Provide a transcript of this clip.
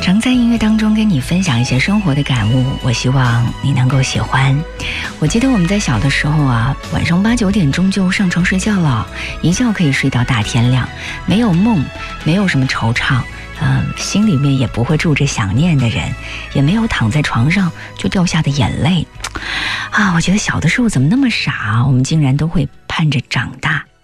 常在音乐当中跟你分享一些生活的感悟，我希望你能够喜欢。我记得我们在小的时候啊，晚上8、9点钟就上床睡觉了，一觉可以睡到大天亮，没有梦，没有什么惆怅，心里面也不会住着想念的人，也没有躺在床上就掉下的眼泪啊！我觉得小的时候怎么那么傻啊，我们竟然都会盼着长大。